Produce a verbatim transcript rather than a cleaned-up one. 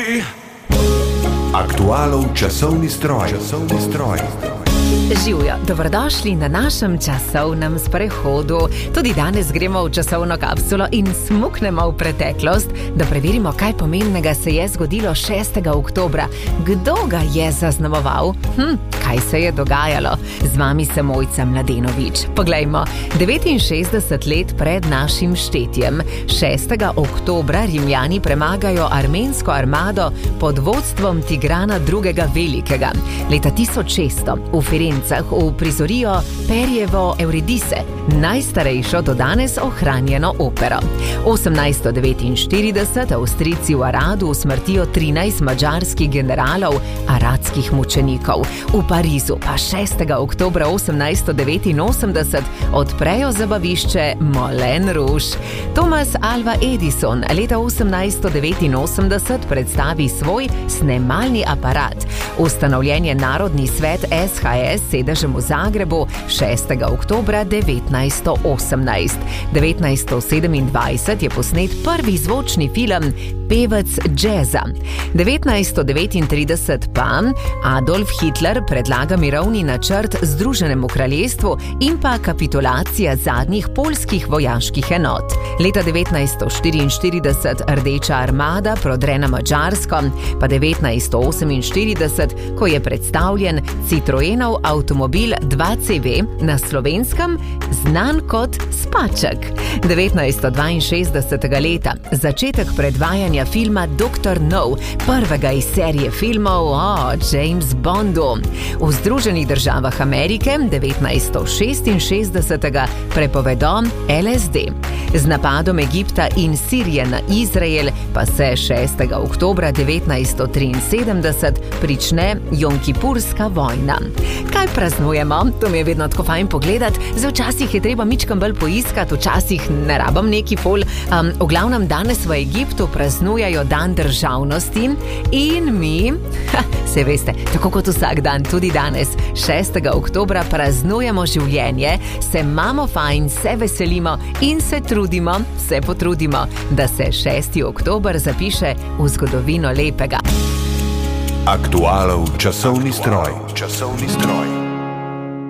Aktualov časovni stroj. Časovni stroj. Živjo, dobrodošli na našem časovnem sprehodu. Tudi danes gremo v časovno kapsulo in smuknemo v preteklost, da preverimo, kaj pomembnega se je zgodilo šestega oktobra. Kdo ga je zaznamoval? Hm, kaj se je dogajalo? Z vami sem Mojca Mladenovič. Poglejmo, devetinšestdeset let pred našim štetjem, šestega oktobra Rimljani premagajo armensko armado pod vodstvom Tigrana drugega velikega. Leta tisoč šeststo v Firencah uprizorijo Perjevo Euridise, najstarejšo do danes ohranjeno opero. osemnajststo devetinštirideset Avstrijci v Aradu usmrtijo trinajst madžarskih generalov, aradskih mučenikov. V Parizu pa šestega oktobra osemnajststo devetinosemdeset odprejo zabavišče Moulin Rouge. Thomas Alva Edison leta osemnajststo devetinosemdeset predstavi svoj snemalni aparat. Ustanovljen je Narodni svet S H S s sedežem v Zagrebu šestega oktobra devetnajststo osemnajst. devetnajststo sedemindvajset je posnet prvi zvočni film Pevec džeza. devetnajststo devetintrideset pa Adolf Hitler predlaga mirovni načrt Združenemu kraljestvu in pa kapitulacija zadnjih poljskih vojaških enot. Leta devetnajststo štiriinštirideset Rdeča armada prodre na Madžarsko, pa devetnajststo oseminštirideset, ko je predstavljen Citroenov avtomobil dva C V, na Slovenskem znan kot Spaček. devetnajststo dvainšestdesetega leta začetek predvajanja filma doktor No, prvega iz serije filmov o James Bondu. V Združenih državah Amerike devetnajststo šestinšestdesetega prepovedo L S D. Z napadom Egipta in Sirije na Izrael pa se šestega oktobra devetnajststo triinsedemdeset prične Jonkipurska vojna. Kaj praznujemo? To mi je vedno tako fajn pogledati. Zdaj včasih je treba mičkam bolj poiskati, včasih ne rabam neki fol. Um, v glavnem danes v Egiptu praznujajo dan državnosti in mi, ha, se veste, tako kot vsak dan, tudi danes, šestega oktobra praznujemo življenje, se imamo fajn, se veselimo in se trudimo, se potrudimo, da se šesti oktober zapiše v zgodovino lepega. Aktualov časovni stroj. Časovni stroj.